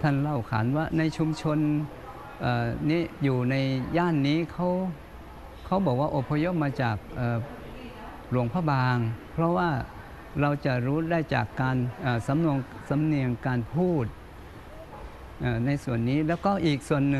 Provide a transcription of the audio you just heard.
ท่านเล่าขานว่าในชุมชนนี้อยู่ในย่านนี้เขาบอกว่าอพยพมาจากหลวงพระบางเพราะว่าเราจะรู้ได้จากการสำเนียงการพูดในส่วนนี้แล้วก็อีกส่วนหนึ่ง